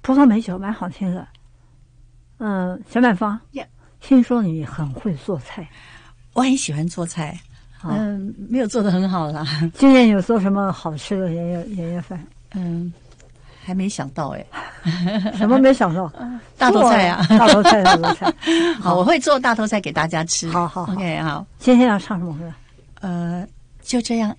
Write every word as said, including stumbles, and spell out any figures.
葡萄美酒蛮好听的。嗯、呃，小满芳， Yeah. 听说你很会做菜。 我很喜欢做菜，嗯，没有做得很好啦。 今年有做什么好吃的年夜年夜饭？ 嗯，还没想到哎、 欸，什么没想到？ 大头菜啊， 大头菜，大头菜。 好，我会做大头菜给大家吃。 好好好 ，OK， 好。 今天要唱什么歌？ 呃，就这样